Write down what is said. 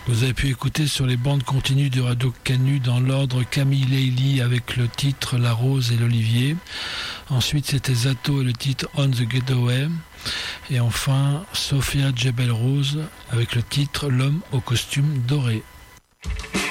Vous avez pu écouter sur les bandes continues de Radio Canu dans l'ordre Camille Leili avec le titre La Rose et l'Olivier. Ensuite c'était Zato et le titre On the Getaway. Et enfin Sophia Jebel Rose avec le titre L'homme au costume doré.